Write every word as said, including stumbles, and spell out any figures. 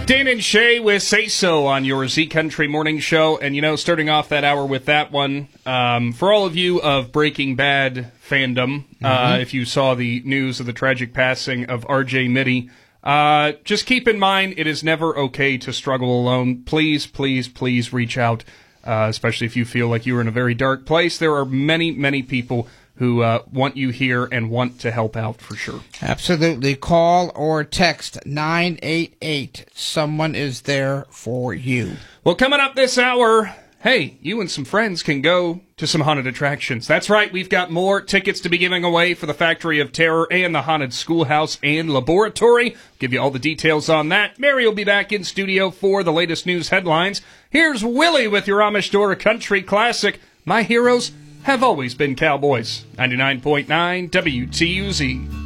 Dan and Shay with Say So on your Z Country Morning Show. And, you know, starting off that hour with that one, um, for all of you of Breaking Bad fandom, mm-hmm. uh, if you saw the news of the tragic passing of R J Mitte, uh, just keep in mind it is never okay to struggle alone. Please, please, please reach out, uh, especially if you feel like you are in a very dark place. There are many, many people who uh, want you here and want to help out for sure. Absolutely. Call or text nine eight eight. Someone is there for you. Well, coming up this hour, hey, you and some friends can go to some haunted attractions. That's right, we've got more tickets to be giving away for the Factory of Terror and the Haunted Schoolhouse and Laboratory. Give you all the details on that. Mary will be back in studio for the latest news headlines. Here's Willie with your Amish Door Country Classic. My heroes have always been cowboys. ninety-nine point nine W T U Z.